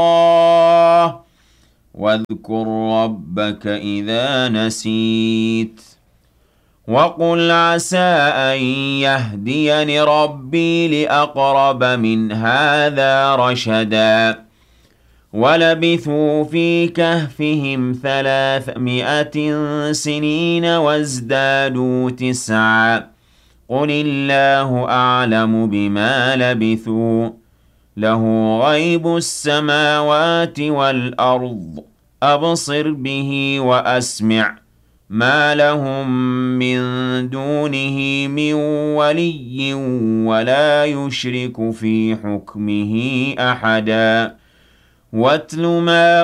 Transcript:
اللَّهِ واذكر ربك إذا نسيت وقل عسى أن يهديني ربي لأقرب من هذا رشدا ولبثوا في كهفهم 300 سنين وازدادوا 9 قل الله أعلم بما لبثوا له غيب السماوات والأرض أبصر به وأسمع ما لهم من دونه من ولي ولا يشرك في حكمه أحدا واتل ما